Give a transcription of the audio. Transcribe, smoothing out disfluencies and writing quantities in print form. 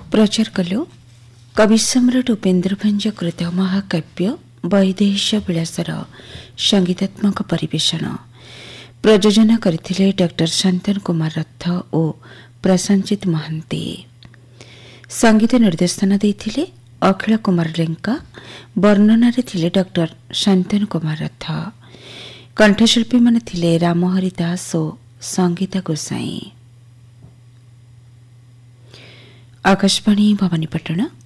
प्रचार कलु कवि सम्राट उपेन्द्र भंज कृत महाकाव्य वैदेश विलासर संगीतात्मक परिवेषण प्रयोजना करथिले डॉक्टर शांतन कुमार रथ और प्रसन्नजित महांती। संगीत निर्देशन देथिले अखिल कुमार लेंका। वर्णन थिले डॉक्टर शांतन कुमार रथ। कंठशिल्पी माने थिले रामहरि दास और संगीता गोसाई। आकाशवाणी भवानीपटना।